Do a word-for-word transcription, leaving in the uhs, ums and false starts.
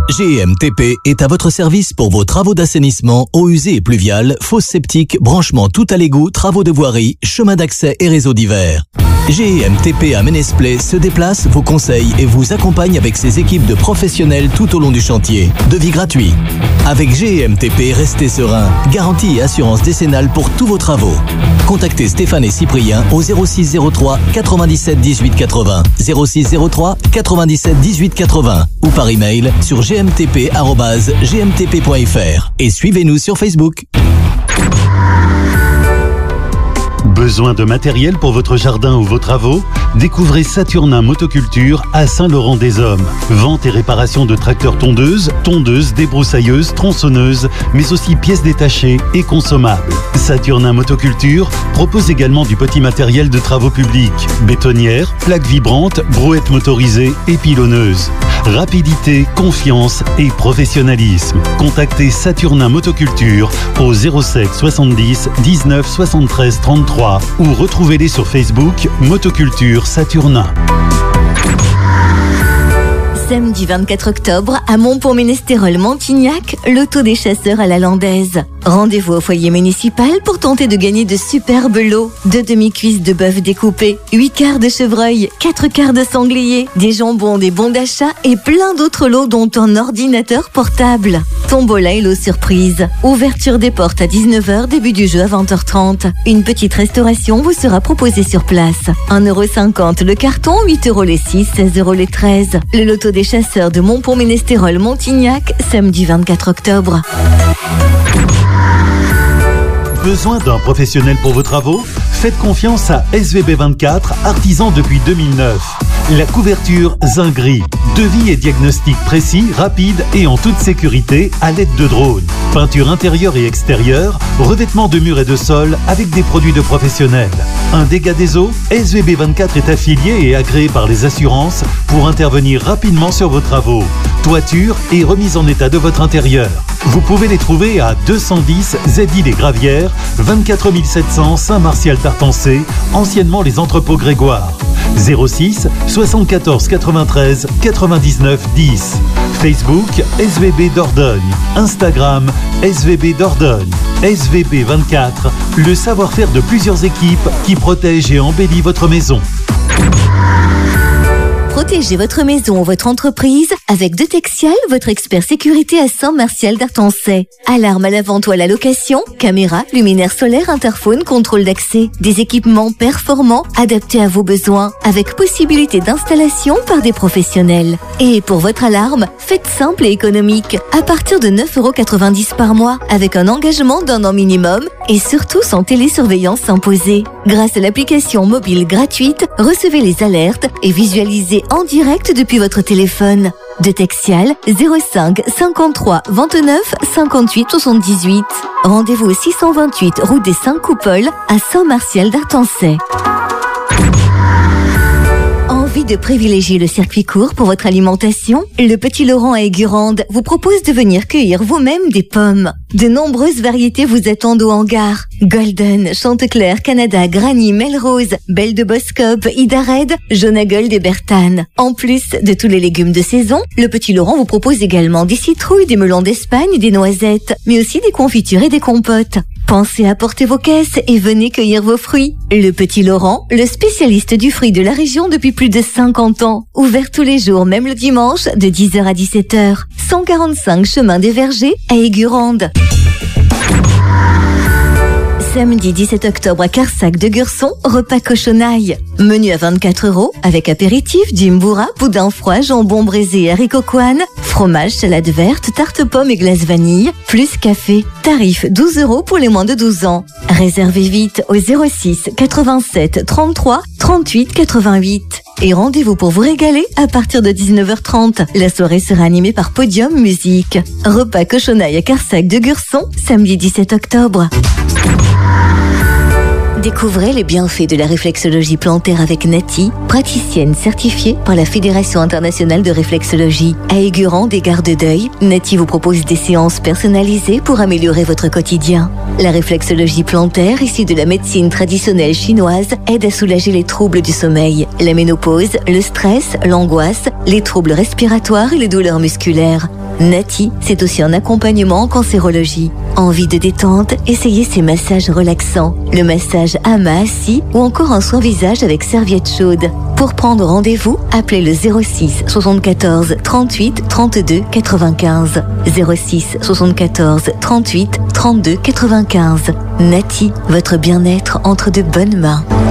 G M T P est à votre service pour vos travaux d'assainissement, eaux usées et pluviales, fosses septiques, branchements tout à l'égout, travaux de voirie, chemin d'accès et réseaux divers. G M T P à Ménez-Play se déplace, vous conseille et vous accompagne avec ses équipes de professionnels tout au long du chantier. Devis gratuit. Avec G M T P, restez serein. Garantie et assurance décennale pour tous vos travaux. Contactez Stéphane et Cyprien au zéro six zéro trois quatre-vingt-dix-sept dix-huit quatre-vingts, zéro six zéro trois quatre-vingt-dix-sept dix-huit quatre-vingts ou par email sur g m t p arobase g m t p point f r et suivez-nous sur Facebook. Besoin de matériel pour votre jardin ou vos travaux? Découvrez Saturnin Motoculture à Saint-Laurent-des-Hommes. Vente et réparation de tracteurs tondeuses, tondeuses, débroussailleuses, tronçonneuses, mais aussi pièces détachées et consommables. Saturnin Motoculture propose également du petit matériel de travaux publics, bétonnières, plaques vibrantes, brouettes motorisées et pilonneuses. Rapidité, confiance et professionnalisme. Contactez Saturnin Motoculture au zéro sept soixante-dix dix-neuf soixante-treize trente-trois ou retrouvez-les sur Facebook Motoculture Saturnin. Samedi vingt-quatre octobre, à Montpont-Ménestérol-Montignac, l'auto des chasseurs à la Landaise. Rendez-vous au foyer municipal pour tenter de gagner de superbes lots. Deux demi-cuisses de bœuf découpées, huit quarts de chevreuil, quatre quarts de sanglier, des jambons, des bons d'achat et plein d'autres lots dont un ordinateur portable. Tombola et lot surprise. Ouverture des portes à dix-neuf heures, début du jeu à vingt heures trente. Une petite restauration vous sera proposée sur place. un euro cinquante le carton, huit euros les six, seize euros les treize. Le loto des chasseurs de Montpont-Ménestérol-Montignac, samedi vingt-quatre octobre. Besoin d'un professionnel pour vos travaux? Faites confiance à S V B vingt-quatre, artisan depuis deux mille neuf. La couverture Zingri. Devis et diagnostic précis, rapide et en toute sécurité à l'aide de drones. Peinture intérieure et extérieure, revêtement de murs et de sol avec des produits de professionnels. Un dégât des eaux? S V B vingt-quatre est affilié et agréé par les assurances pour intervenir rapidement sur vos travaux. Toiture et remise en état de votre intérieur. Vous pouvez les trouver à deux cent dix Zédille-les-Gravières, vingt-quatre mille sept cents Saint-Martial-Tartancé, anciennement les entrepôts Grégoire. zéro six soixante-quatorze quatre-vingt-treize quatre-vingt-dix-neuf dix. Facebook S V B Dordogne. Instagram S V B Dordogne. S V B vingt-quatre, le savoir-faire de plusieurs équipes qui protègent et embellit votre maison. Protégez votre maison ou votre entreprise avec Detexial, votre expert sécurité à Saint-Martial-d'Artancey. Alarme à la vente ou à la location, caméras, luminaires solaires, interphone, contrôle d'accès. Des équipements performants adaptés à vos besoins avec possibilité d'installation par des professionnels. Et pour votre alarme, faites simple et économique à partir de neuf euros quatre-vingt-dix par mois avec un engagement d'un an minimum et surtout sans télésurveillance imposée. Grâce à l'application mobile gratuite, recevez les alertes et visualisez en direct depuis votre téléphone. Detexial zéro cinq cinquante-trois vingt-neuf cinquante-huit soixante-dix-huit. Rendez-vous au six cent vingt-huit route des Cinq Coupoles à Saint-Martial-d'Artancey. Envie de privilégier le circuit court pour votre alimentation? Le Petit Laurent à Aigurande vous propose de venir cueillir vous-même des pommes. De nombreuses variétés vous attendent au hangar. Golden, Chanteclair, Canada, Granny, Melrose, Belle de Boscop, Ida Red, Jaune à Gold et Bertane. En plus de tous les légumes de saison, le Petit Laurent vous propose également des citrouilles, des melons d'Espagne, des noisettes, mais aussi des confitures et des compotes. Pensez à porter vos caisses et venez cueillir vos fruits. Le Petit Laurent, le spécialiste du fruit de la région depuis plus de cinquante ans. Ouvert tous les jours, même le dimanche, de dix heures à dix-sept heures. cent quarante-cinq chemin des Vergers à Aigurande. Samedi dix-sept octobre à Carsac de Gurson, repas cochonaille. Menu à vingt-quatre euros avec apéritif, Jimboura, boudin froid, jambon braisé et haricots couane, fromage, salade verte, tarte pomme et glace vanille, plus café. Tarif douze euros pour les moins de douze ans. Réservez vite au zéro six quatre-vingt-sept trente-trois trente-huit quatre-vingt-huit. Et rendez-vous pour vous régaler à partir de dix-neuf heures trente. La soirée sera animée par Podium Musique. Repas cochonaille à Carsac de Gurson, samedi dix-sept octobre. Découvrez les bienfaits de la réflexologie plantaire avec Nati, praticienne certifiée par la Fédération internationale de réflexologie. À Aigurande et Gare de Deuil, Nati vous propose des séances personnalisées pour améliorer votre quotidien. La réflexologie plantaire, issue de la médecine traditionnelle chinoise, aide à soulager les troubles du sommeil, la ménopause, le stress, l'angoisse, les troubles respiratoires et les douleurs musculaires. Nati, c'est aussi un accompagnement en cancérologie. Envie de détente? Essayez ces massages relaxants. Le massage à main assis ou encore un soin visage avec serviette chaude. Pour prendre rendez-vous, appelez le zéro six soixante-quatorze trente-huit trente-deux quatre-vingt-quinze. zéro six soixante-quatorze trente-huit trente-deux quatre-vingt-quinze. Nati, votre bien-être entre de bonnes mains.